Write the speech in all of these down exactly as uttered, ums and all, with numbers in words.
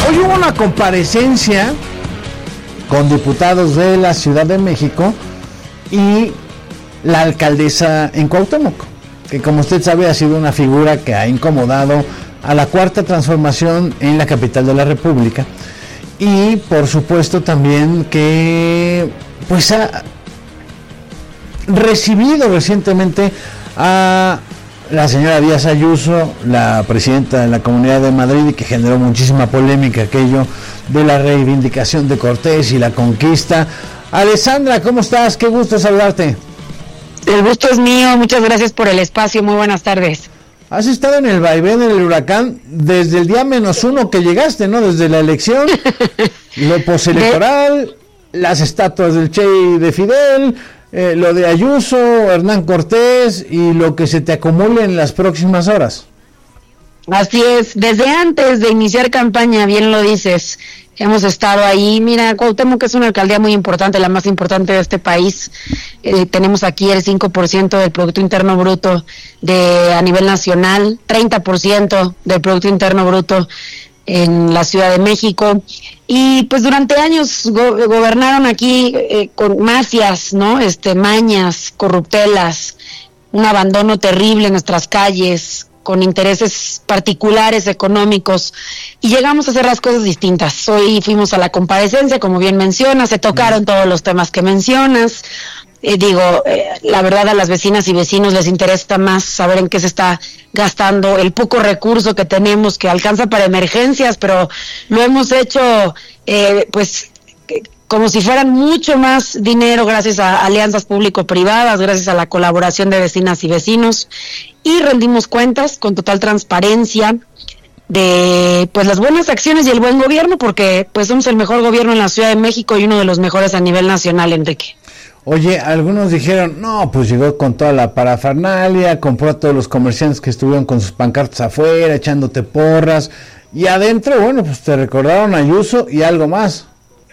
Hoy hubo una comparecencia con diputados de la Ciudad de México y la alcaldesa en Cuauhtémoc, que como usted sabe ha sido una figura que ha incomodado a la Cuarta Transformación en la capital de la República, y por supuesto también que pues ha recibido recientemente a la señora Díaz Ayuso, la presidenta de la Comunidad de Madrid, y que generó muchísima polémica aquello de la reivindicación de Cortés y la conquista. Alessandra, ¿cómo estás? Qué gusto saludarte. El gusto es mío, muchas gracias por el espacio, muy buenas tardes. Has estado en el vaivén, en el huracán, desde el día menos uno que llegaste, ¿no? Desde la elección, lo postelectoral, de... las estatuas del Che y de Fidel, eh, lo de Ayuso, Hernán Cortés y lo que se te acumule en las próximas horas. Así es, desde antes de iniciar campaña, bien lo dices, hemos estado ahí. Mira, Cuauhtémoc es una alcaldía muy importante, la más importante de este país. Eh, tenemos aquí el cinco por ciento del Producto Interno Bruto de a nivel nacional, treinta por ciento del Producto Interno Bruto en la Ciudad de México. Y pues durante años go- gobernaron aquí eh, con mafias, ¿no? Este, mañas, corruptelas, un abandono terrible en nuestras calles, con intereses particulares económicos, y llegamos a hacer las cosas distintas. Hoy fuimos a la comparecencia, como bien mencionas, se tocaron todos los temas que mencionas. Eh, digo, eh, la verdad a las vecinas y vecinos les interesa más saber en qué se está gastando el poco recurso que tenemos, que alcanza para emergencias, pero lo hemos hecho eh, pues eh, como si fueran mucho más dinero gracias a alianzas público-privadas, gracias a la colaboración de vecinas y vecinos, y rendimos cuentas con total transparencia de pues las buenas acciones y el buen gobierno, porque pues somos el mejor gobierno en la Ciudad de México y uno de los mejores a nivel nacional, Enrique. Oye, algunos dijeron, no, pues llegó con toda la parafernalia, compró a todos los comerciantes que estuvieron con sus pancartas afuera, echándote porras, y adentro, bueno, pues te recordaron a Ayuso y algo más.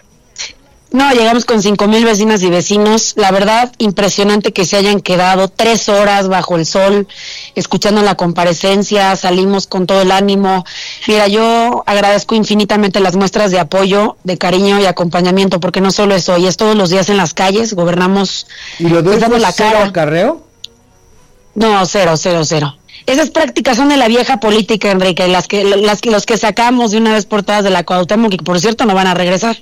No, llegamos con cinco mil vecinas y vecinos. La verdad, impresionante que se hayan quedado tres horas bajo el sol, escuchando la comparecencia, salimos con todo el ánimo. Mira, yo agradezco infinitamente las muestras de apoyo, de cariño y acompañamiento, porque no solo es hoy, es todos los días en las calles, gobernamos. ¿Y lo de hoy fue cero acarreo? No, cero, cero, cero. Esas prácticas son de la vieja política, Enrique, las que, las que los que sacamos de una vez por todas de la Cuauhtémoc, que por cierto no van a regresar.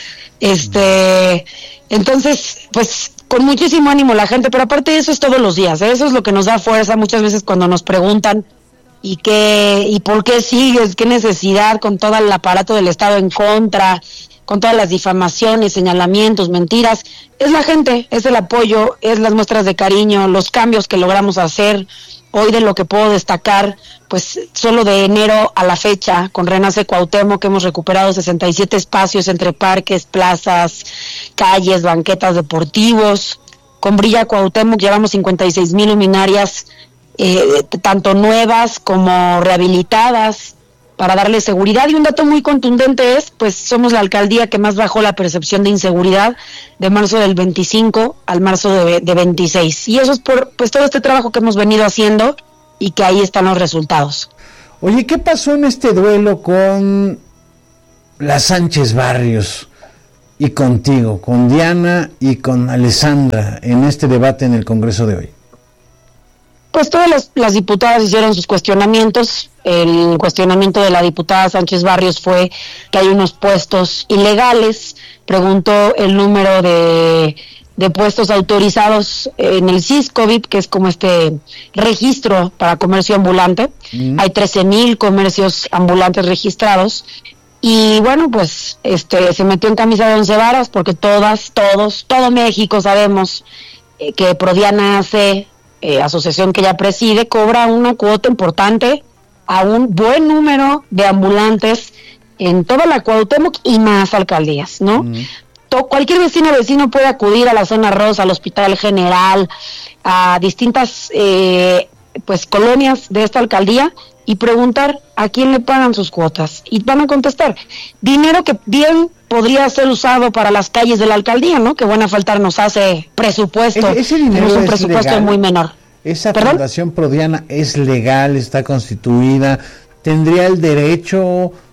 Este, entonces, pues, con muchísimo ánimo la gente, pero aparte de eso es todos los días, ¿eh? Eso es lo que nos da fuerza muchas veces cuando nos preguntan y qué, y por qué sigues, qué necesidad con todo el aparato del Estado en contra, con todas las difamaciones, señalamientos, mentiras. Es la gente, es el apoyo, es las muestras de cariño, los cambios que logramos hacer. Hoy de lo que puedo destacar, pues solo de enero a la fecha, con Renace Cuauhtémoc, que hemos recuperado sesenta y siete espacios entre parques, plazas, calles, banquetas, deportivos. Con Brilla Cuauhtémoc llevamos cincuenta y seis mil luminarias, eh, tanto nuevas como rehabilitadas, para darle seguridad. Y un dato muy contundente es, pues somos la alcaldía que más bajó la percepción de inseguridad de marzo del veinticinco al marzo de, de veintiséis. Y eso es por pues todo este trabajo que hemos venido haciendo y que ahí están los resultados. Oye, ¿qué pasó en este duelo con la Sánchez Barrios y contigo, con Diana y con Alessandra, en este debate en el Congreso de hoy? Pues todas las, las diputadas hicieron sus cuestionamientos. El cuestionamiento de la diputada Sánchez Barrios fue que hay unos puestos ilegales. Preguntó el número de, de puestos autorizados en el SISCOVIP, que es como este registro para comercio ambulante. Mm. Hay trece mil comercios ambulantes registrados. Y bueno, pues este se metió en camisa de once varas, porque todas, todos, todo México sabemos eh, que Prodiana hace... Eh, asociación que ella preside, cobra una cuota importante a un buen número de ambulantes en toda la Cuauhtémoc y más alcaldías, ¿no? Mm. To- cualquier vecino o vecino puede acudir a la Zona Rosa, al Hospital General, a distintas eh, pues colonias de esta alcaldía y preguntar a quién le pagan sus cuotas. Y van a contestar, dinero que bien podría ser usado para las calles de la alcaldía, ¿no? Que buena falta nos hace presupuesto. Ese, ese dinero es un es presupuesto legal. Muy menor. Esa ¿Perdón? Fundación Prodiana es legal, está constituida, tendría el derecho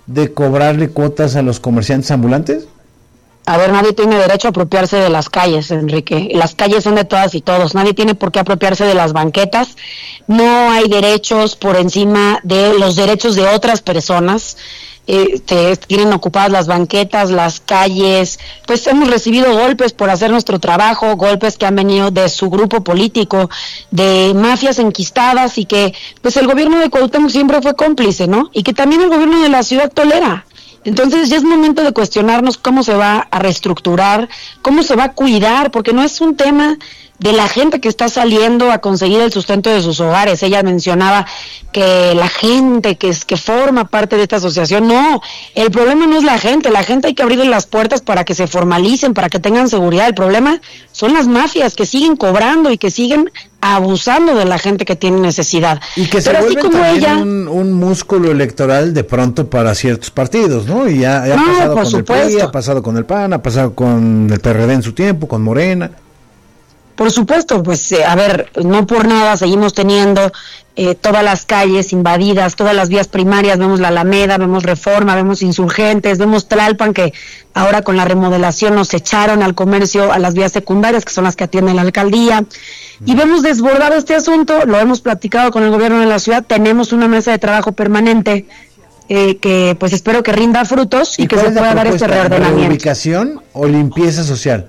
de cobrarle cuotas a los comerciantes ambulantes? A ver, nadie tiene derecho a apropiarse de las calles, Enrique. Las calles son de todas y todos. Nadie tiene por qué apropiarse de las banquetas. No hay derechos por encima de los derechos de otras personas. Eh, te, tienen ocupadas las banquetas, las calles. Pues hemos recibido golpes por hacer nuestro trabajo, golpes que han venido de su grupo político, de mafias enquistadas, y que pues el gobierno de Cuauhtémoc siempre fue cómplice, ¿no? Y que también el gobierno de la ciudad tolera. Entonces ya es momento de cuestionarnos cómo se va a reestructurar, cómo se va a cuidar, porque no es un tema de la gente que está saliendo a conseguir el sustento de sus hogares. Ella mencionaba que la gente que es que forma parte de esta asociación, no, el problema no es la gente, la gente hay que abrirle las puertas para que se formalicen, para que tengan seguridad. El problema son las mafias que siguen cobrando y que siguen abusando de la gente que tiene necesidad. Y que se Pero vuelven así como también ella, un, un músculo electoral de pronto para ciertos partidos, ¿no? Y ya, ya ha No, pasado por con el P supuesto. R I, ha pasado con el P A N, ha pasado con el P R D en su tiempo, con Morena. por supuesto, pues eh, a ver, no por nada seguimos teniendo eh, todas las calles invadidas, todas las vías primarias, vemos la Alameda, vemos Reforma, vemos Insurgentes, vemos Tlalpan, que ahora con la remodelación nos echaron al comercio, a las vías secundarias, que son las que atiende la alcaldía, y vemos desbordado este asunto. Lo hemos platicado con el gobierno de la ciudad, tenemos una mesa de trabajo permanente eh, que pues espero que rinda frutos y, y que se pueda dar este reordenamiento. ¿Reubicación o limpieza social?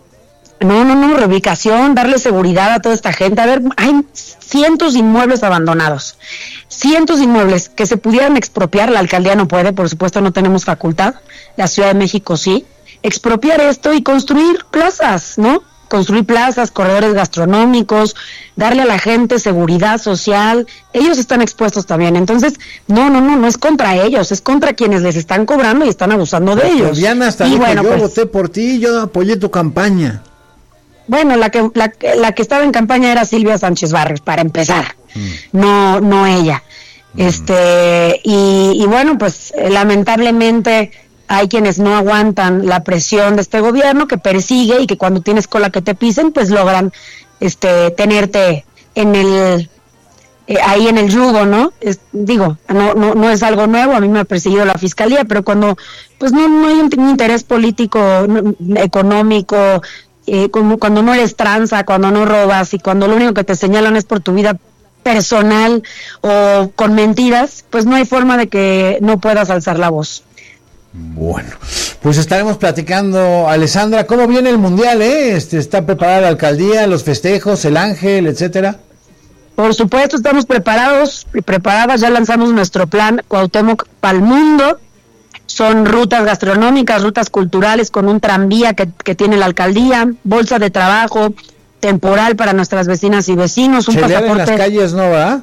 No, no, no, reubicación, darle seguridad a toda esta gente. A ver, hay cientos de inmuebles abandonados, cientos de inmuebles que se pudieran expropiar. La alcaldía no puede, por supuesto, no tenemos facultad. La Ciudad de México sí. Expropiar esto y construir plazas, ¿no? Construir plazas, corredores gastronómicos, darle a la gente seguridad social. Ellos están expuestos también. Entonces, no, no, no, no es contra ellos, es contra quienes les están cobrando y están abusando de ellos. Diana hasta y dijo, bueno, yo pues, voté por ti, yo apoyé tu campaña. Bueno, la que la, la que estaba en campaña era Silvia Sánchez Barrios, para empezar, mm. no no ella. Mm. Este y, y bueno, pues eh, lamentablemente hay quienes no aguantan la presión de este gobierno, que persigue y que cuando tienes cola que te pisen, pues logran este tenerte en el eh, ahí en el yugo, ¿no? Es, digo, no no no es algo nuevo, a mí me ha perseguido la fiscalía, pero cuando pues no no hay un, un interés político, no, económico, Eh, como cuando no eres tranza, cuando no robas y cuando lo único que te señalan es por tu vida personal o con mentiras, pues no hay forma de que no puedas alzar la voz. Bueno, pues estaremos platicando, Alessandra, ¿cómo viene el mundial, eh? Este, ¿está preparada la alcaldía, los festejos, el ángel, etcétera? Por supuesto, estamos preparados y preparadas, ya lanzamos nuestro plan Cuauhtémoc pa'l mundo. Son rutas gastronómicas, rutas culturales con un tranvía que, que tiene la alcaldía, bolsa de trabajo temporal para nuestras vecinas y vecinos, un Chelear pasaporte. en las calles no, ¿verdad?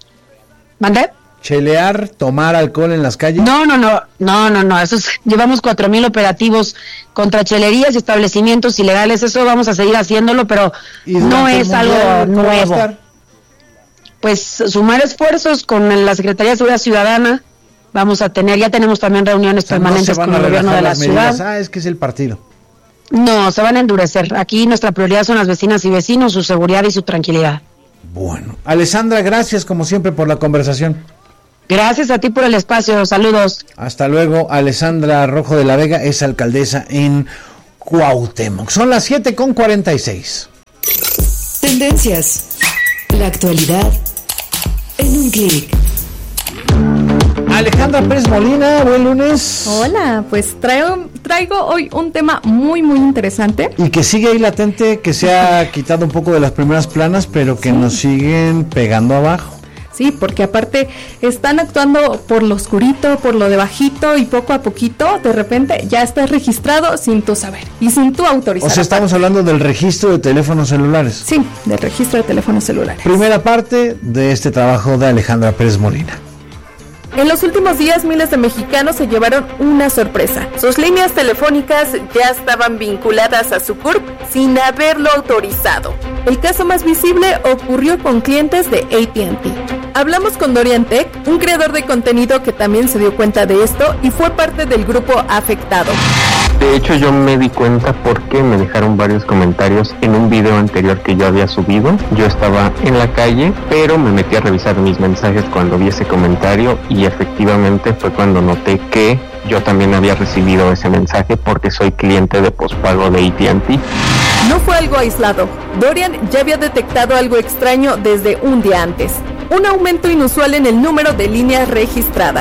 ¿Mandé? Chelear, tomar alcohol en las calles. No, no, no, no, no, no, eso es, llevamos cuatro mil operativos contra chelerías y establecimientos ilegales, eso vamos a seguir haciéndolo, pero no es algo nuevo. Pues sumar esfuerzos con la Secretaría de Seguridad Ciudadana. Vamos a tener, ya tenemos también reuniones o sea, permanentes no con el gobierno de la ciudad. Ah, es que es el partido. No, se van a endurecer. Aquí nuestra prioridad son las vecinas y vecinos, su seguridad y su tranquilidad. Bueno, Alessandra, gracias como siempre por la conversación. Gracias a ti por el espacio, saludos. Hasta luego, Alessandra Rojo de la Vega es alcaldesa en Cuauhtémoc. Son las siete con cuarenta y seis. Tendencias, la actualidad en un clic. Alejandra Pérez Molina, buen lunes. Hola, pues traigo, traigo hoy un tema muy, muy interesante. Y que sigue ahí latente, que se ha quitado un poco de las primeras planas, pero que sí nos siguen pegando abajo. Sí, porque aparte están actuando por lo oscurito, por lo de bajito y poco a poquito, de repente ya estás registrado sin tu saber y sin tu autorización. O sea, estamos hablando del registro de teléfonos celulares. Sí, del registro de teléfonos celulares. Primera parte de este trabajo de Alejandra Pérez Molina. En los últimos días, miles de mexicanos se llevaron una sorpresa. Sus líneas telefónicas ya estaban vinculadas a su C U R P sin haberlo autorizado. El caso más visible ocurrió con clientes de A T and T. Hablamos con Dorian Tech, un creador de contenido que también se dio cuenta de esto y fue parte del grupo afectado. De hecho, yo me di cuenta porque me dejaron varios comentarios en un video anterior que yo había subido. Yo estaba en la calle, pero me metí a revisar mis mensajes cuando vi ese comentario y efectivamente fue cuando noté que yo también había recibido ese mensaje porque soy cliente de pospago de A T and T. No fue algo aislado. Dorian ya había detectado algo extraño desde un día antes. Un aumento inusual en el número de líneas registradas.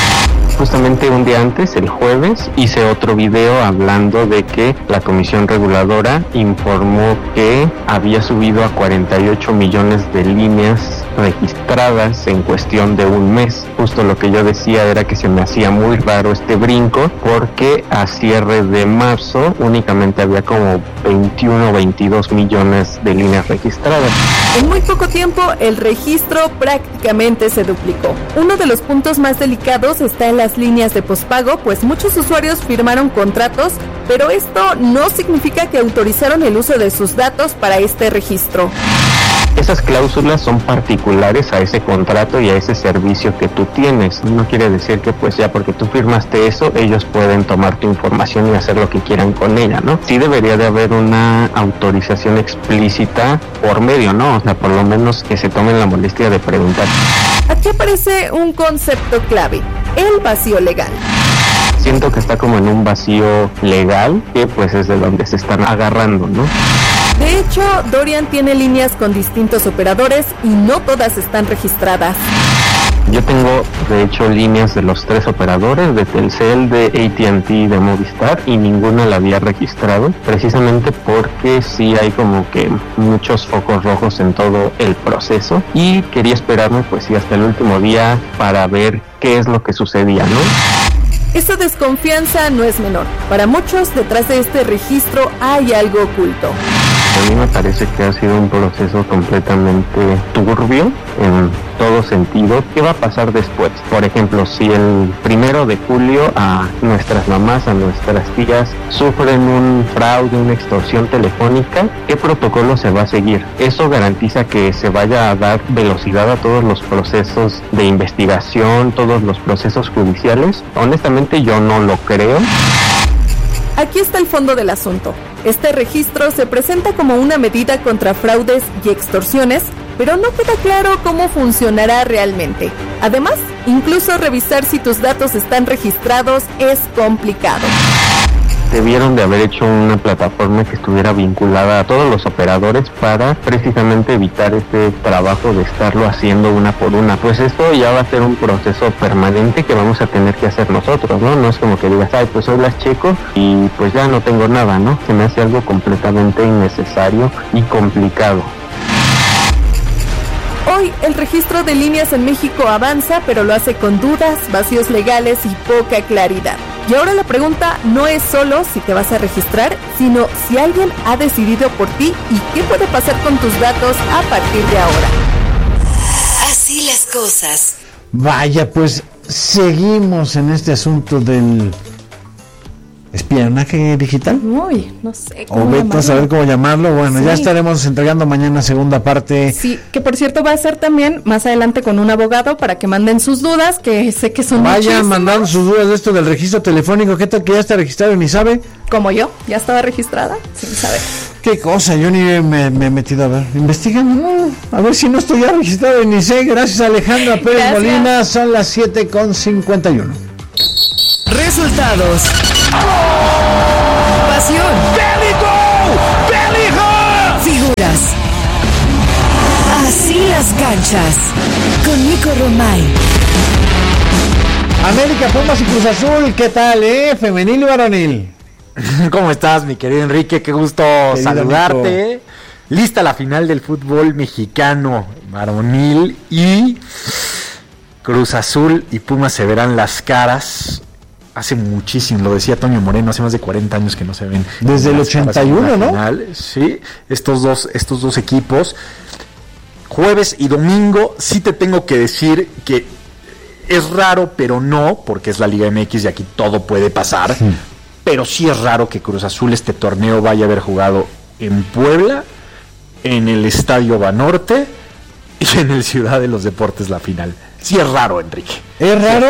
Justamente un día antes, el jueves, hice otro video hablando de que la Comisión Reguladora informó que había subido a cuarenta y ocho millones de líneas registradas en cuestión de un mes. Justo lo que yo decía era que se me hacía muy raro este brinco porque a cierre de marzo únicamente había como veintiuno o veintidós millones de líneas registradas. En muy poco tiempo el registro prácticamente se duplicó. Uno de los puntos más delicados está en las líneas de pospago, pues muchos usuarios firmaron contratos, pero esto no significa que autorizaron el uso de sus datos para este registro. Esas cláusulas son particulares a ese contrato y a ese servicio que tú tienes. No quiere decir que pues ya porque tú firmaste eso, ellos pueden tomar tu información y hacer lo que quieran con ella, ¿no? Sí debería de haber una autorización explícita por medio, ¿no? O sea, por lo menos que se tomen la molestia de preguntar. Aquí aparece un concepto clave, el vacío legal. Siento que está como en un vacío legal, que pues es de donde se están agarrando, ¿no? De hecho, Dorian tiene líneas con distintos operadores y no todas están registradas. Yo tengo, de hecho, líneas de los tres operadores, de Telcel, de A T and T y de Movistar, y ninguna la había registrado, precisamente porque sí hay como que muchos focos rojos en todo el proceso, y quería esperarme, pues sí, hasta el último día para ver qué es lo que sucedía, ¿no? Esa desconfianza no es menor. Para muchos, detrás de este registro hay algo oculto. A mí me parece que ha sido un proceso completamente turbio en todo sentido. ¿Qué va a pasar después? Por ejemplo, si el primero de julio a nuestras mamás, a nuestras tías sufren un fraude, una extorsión telefónica, ¿qué protocolo se va a seguir? ¿Eso garantiza que se vaya a dar velocidad a todos los procesos de investigación, todos los procesos judiciales? Honestamente, yo no lo creo. Aquí está el fondo del asunto. Este registro se presenta como una medida contra fraudes y extorsiones, pero no queda claro cómo funcionará realmente. Además, incluso revisar si tus datos están registrados es complicado. Debieron de haber hecho una plataforma que estuviera vinculada a todos los operadores para precisamente evitar este trabajo de estarlo haciendo una por una. Pues esto ya va a ser un proceso permanente que vamos a tener que hacer nosotros, ¿no? No es como que digas, ay, pues hoy las checo y pues ya no tengo nada, ¿no? Se me hace algo completamente innecesario y complicado. Hoy el registro de líneas en México avanza, pero lo hace con dudas, vacíos legales y poca claridad. Y ahora la pregunta no es solo si te vas a registrar, sino si alguien ha decidido por ti y qué puede pasar con tus datos a partir de ahora. Así las cosas. Vaya, pues seguimos en este asunto del espionaje digital. Uy, no sé cómo o vete a saber cómo llamarlo. Bueno, sí. Ya estaremos entregando mañana segunda parte. Sí, que por cierto va a ser también más adelante con un abogado para que manden sus dudas, que sé que son Vayan muchísimas. mandando sus dudas de esto del registro telefónico. ¿Qué tal que ya está registrado y ni sabe? Como yo, ya estaba registrada sin saber. Qué cosa, yo ni me, me he metido a ver. Investigan, no, a ver si no estoy ya registrado y ni sé. Gracias, Alejandra Pérez Gracias. Molina. Son las siete con cincuenta y uno. Resultados. Pasión. Figuras. Así las canchas. Con Nico Romay. América, Pumas y Cruz Azul, ¿qué tal, eh? Femenil y varonil. ¿Cómo estás, mi querido Enrique? Qué gusto Querido saludarte. Nico. Lista la final del fútbol mexicano varonil y Cruz Azul y Pumas se verán las caras. Hace muchísimo, lo decía Toño Moreno, hace más de cuarenta años que no se ven. Desde el las caras ochenta y uno, en una ¿no? final. Sí, estos dos, estos dos equipos. Jueves y domingo, sí te tengo que decir que es raro, pero no, porque es la Liga M X y aquí todo puede pasar. Sí. Pero sí es raro que Cruz Azul este torneo vaya a haber jugado en Puebla, en el Estadio Banorte y en el Ciudad de los Deportes la final. Sí es raro, Enrique. Es raro,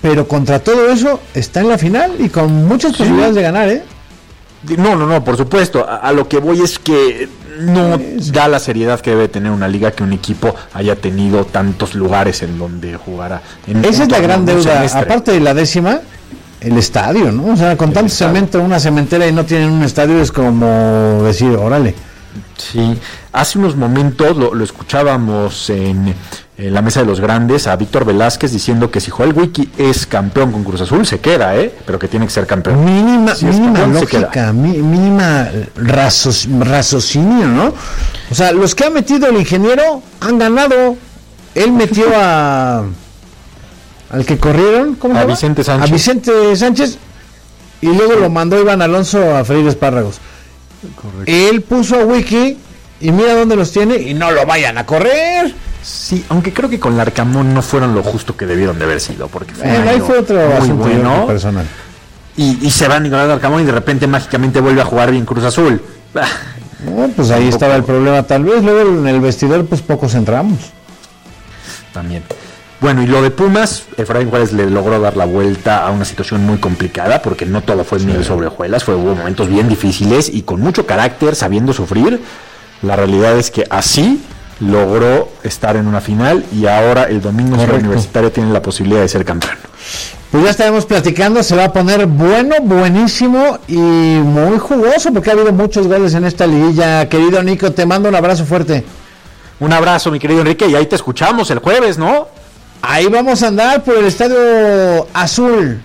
pero contra todo eso está en la final y con muchas sí. posibilidades de ganar, ¿eh? No, no, no, por supuesto. A, a lo que voy es que no sí. da la seriedad que debe tener una liga que un equipo haya tenido tantos lugares en donde jugara. En Esa es la gran deuda, semestre. Aparte de la décima, el estadio, ¿no? O sea, con el tanto estadio. Cemento, una cementera y no tienen un estadio es como decir, órale. Sí, hace unos momentos lo, lo escuchábamos en, en la mesa de los grandes a Víctor Velázquez diciendo que si Joel Wiki es campeón con Cruz Azul se queda, ¿eh? Pero que tiene que ser campeón. Mínima, si mínima campeón, lógica, mi, mínima rasos, raciocinio, ¿no? O sea, los que ha metido el ingeniero han ganado. Él metió a al que corrieron, ¿cómo se llama? A Vicente Sánchez. A Vicente Sánchez y luego lo mandó Iván Alonso a freír espárragos. Correcto. Él puso a Wiki y mira dónde los tiene y no lo vayan a correr. Sí, aunque creo que con Larcamón no fueron lo justo que debieron de haber sido, porque fue eh, ahí fue otro muy asunto bueno personal. Y, y se va Nicolás Larcamón y de repente mágicamente vuelve a jugar bien Cruz Azul. No, pues ahí estaba el problema, tal vez luego en el vestidor pues pocos entramos. También. Bueno, y lo de Pumas, Efraín Juárez le logró dar la vuelta a una situación muy complicada, porque no todo fue miel sobre hojuelas, fue, hubo momentos bien difíciles y con mucho carácter, sabiendo sufrir. La realidad es que así logró estar en una final y ahora el domingo Ciudad Universitaria tiene la posibilidad de ser campeón. Pues ya estaremos platicando, se va a poner bueno, buenísimo y muy jugoso, porque ha habido muchos goles en esta liguilla. Querido Nico, te mando un abrazo fuerte. Un abrazo, mi querido Enrique, y ahí te escuchamos el jueves, ¿no? Ahí vamos a andar por el Estadio Azul.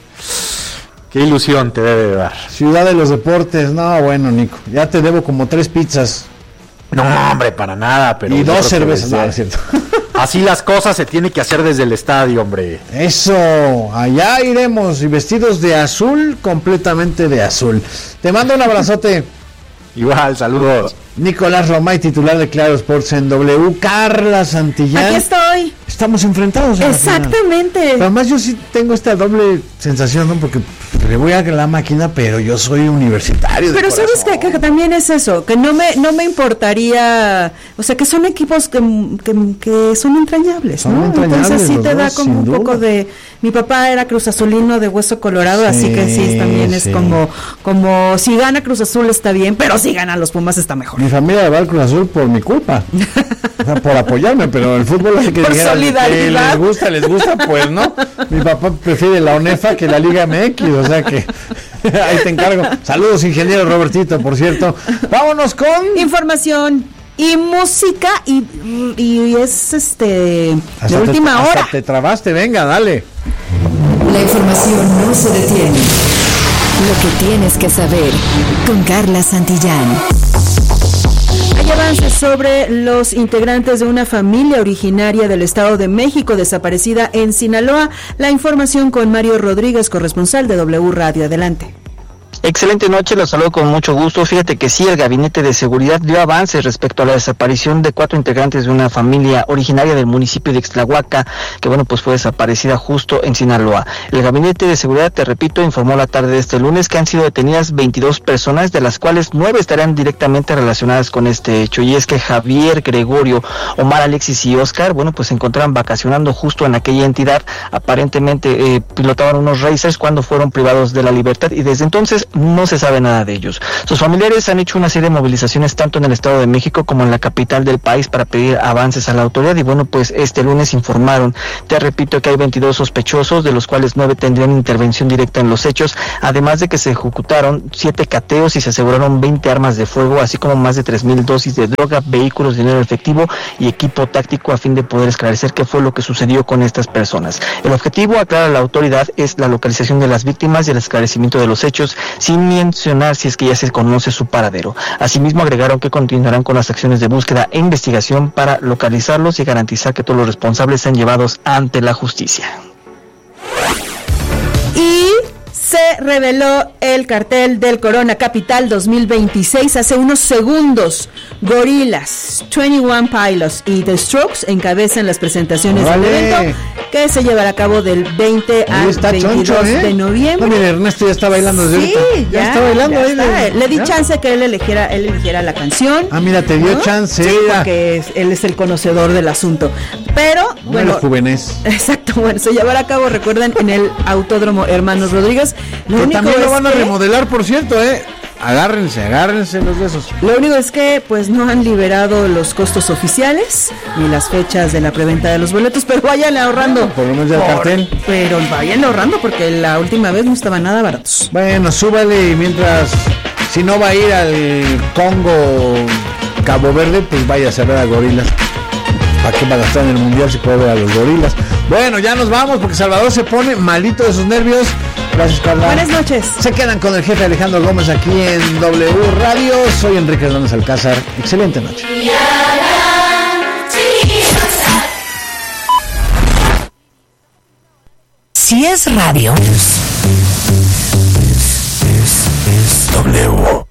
Qué ilusión te debe dar. Ciudad de los Deportes. No, bueno, Nico, ya te debo como tres pizzas. No, hombre, para nada, pero... Y dos cervezas, no, es cierto. Así las cosas se tiene que hacer desde el estadio, hombre. Eso, allá iremos y vestidos de azul, completamente de azul. Te mando un abrazote. Igual, saludos. Nicolás Romay, titular de Claro Sports en W. Carla Santillán. Aquí estoy. Estamos enfrentados. Exactamente. Pero además yo sí tengo esta doble sensación, ¿no? Porque le voy a la máquina, pero yo soy universitario. Pero sabes que, que también es eso, que no me no me importaría, o sea, que son equipos que, que, que son entrañables, son ¿no? entrañables. Entonces sí te dos, da como un duda. poco de... Mi papá era Cruz Azulino de hueso colorado, sí, así que sí, también es sí. como como si gana Cruz Azul está bien, pero si gana los Pumas está mejor. Mi familia va al Cruz Azul por mi culpa, o sea, por apoyarme, pero el fútbol hace que por dijera que les gusta, les gusta, pues no. Mi papá prefiere la ONEFA que la Liga M X, o sea que ahí te encargo. Saludos, ingeniero Robertito, por cierto. Vámonos con información y música y, y es este hasta de última te, hora. Hasta te trabaste, venga, dale. La información no se detiene. Lo que tienes que saber con Carla Santillán. Hay avances sobre los integrantes de una familia originaria del Estado de México desaparecida en Sinaloa. La información con Mario Rodríguez, corresponsal de W Radio. Adelante. Excelente noche, los saludo con mucho gusto. Fíjate que sí, el Gabinete de Seguridad dio avances respecto a la desaparición de cuatro integrantes de una familia originaria del municipio de Ixtlahuaca, que bueno, pues fue desaparecida justo en Sinaloa. El Gabinete de Seguridad, te repito, informó la tarde de este lunes que han sido detenidas veintidós personas, de las cuales nueve estarían directamente relacionadas con este hecho. Y es que Javier, Gregorio, Omar, Alexis y Oscar, bueno, pues se encontraban vacacionando justo en aquella entidad. Aparentemente eh, pilotaban unos racers cuando fueron privados de la libertad y desde entonces no se sabe nada de ellos. Sus familiares han hecho una serie de movilizaciones tanto en el Estado de México como en la capital del país para pedir avances a la autoridad y bueno, pues este lunes informaron, te repito, que hay veintidós sospechosos, de los cuales nueve tendrían intervención directa en los hechos, además de que se ejecutaron siete cateos y se aseguraron veinte armas de fuego, así como más de tres mil dosis de droga, vehículos, dinero efectivo y equipo táctico a fin de poder esclarecer qué fue lo que sucedió con estas personas. El objetivo, aclara la autoridad, es la localización de las víctimas y el esclarecimiento de los hechos, sin mencionar si es que ya se conoce su paradero. Asimismo, agregaron que continuarán con las acciones de búsqueda e investigación para localizarlos y garantizar que todos los responsables sean llevados ante la justicia. Y se reveló el cartel del Corona Capital dos mil veintiséis hace unos segundos. Gorillaz, veintiuno Pilots y The Strokes encabezan las presentaciones ¡Vale! del evento, que se llevará a cabo del veinte Ahí al está veintidós choncho, ¿eh? de noviembre. No, mire, Ernesto ya está bailando desde Sí, ahorita. ya, está bailando ya ahí. está. de- Le di ¿ya? chance que él eligiera, él eligiera la canción. Ah, mira, te dio chance. Sí, mira. porque es- él es el conocedor del asunto. Pero, No, bueno, los jóvenes. exacto, bueno, se llevará a cabo, recuerden, en el Autódromo Hermanos Rodríguez. Lo Que único también lo es van a que- remodelar, por cierto, ¿eh? Agárrense, agárrense los de esos. Lo único es que pues no han liberado los costos oficiales ni las fechas de la preventa de los boletos, pero vayan ahorrando. Por lo menos ya el cartel. Pero vayan ahorrando porque la última vez no estaban nada baratos. Bueno, súbale y mientras, si no va a ir al Congo, Cabo Verde, pues vaya a ver a Gorilas. ¿Para qué va a gastar en el mundial si puede ver a los Gorilas? Bueno, ya nos vamos porque Salvador se pone malito de sus nervios. Gracias, Carla. Buenas noches. Se quedan con el jefe Alejandro Gómez aquí en W Radio. Soy Enrique Hernández Alcázar. Excelente noche. Si es radio, Es W.